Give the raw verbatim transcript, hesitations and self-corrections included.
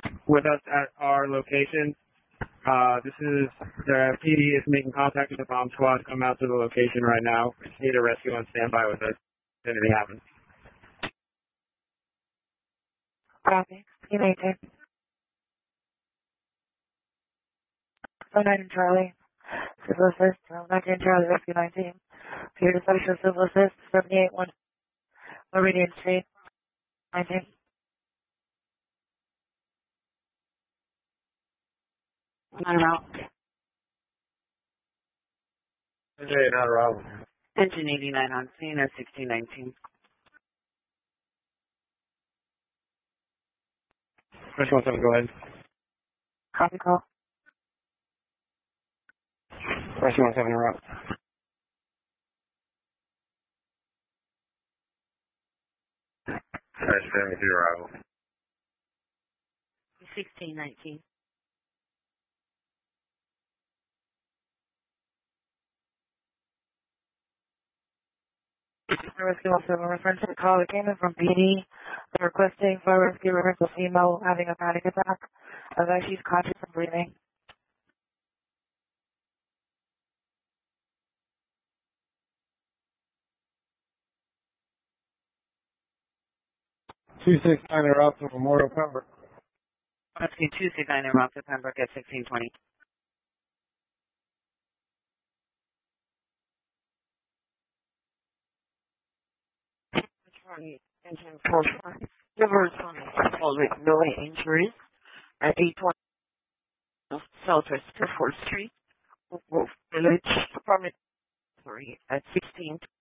with us at our location. Uh, this is, the P D is making contact with the bomb squad. Come out to the location right now. Need a rescue on standby with us if anything happens. Copy. You maintain. oh nine Charlie. Civil Assist. oh nineteen Charlie, Rescue nineteen. Here to Special Civil Assist. seventy-eight one. Meridian Street. nineteen. Not around. Engine not around. Engine eighty-nine on scene at sixteen nineteen. Rescue one seven, go ahead. Copy call. Rescue one seven, you're up. Alright, standing with your arrival. sixteen nineteen. Rescue one seven, reference to the call that came in from P D. They're requesting fire rescue reference to female having a panic attack. Although she's conscious and breathing. two six nine, you're up to Memorial Pembroke. Rescue two six nine around to Pembroke at sixteen twenty. Engine four five. River with no injuries at eight twenty Southwest fourth Street, Wolf Village, Department three at sixteen